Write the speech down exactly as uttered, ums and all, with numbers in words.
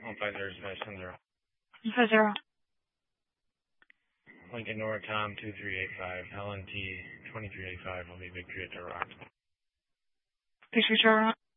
one five zero smash ten zero. one five zero. Lincoln Nora Tom two three eight five, L N T twenty-three eighty-five will be Victory at the Rock. Victory at the Rock.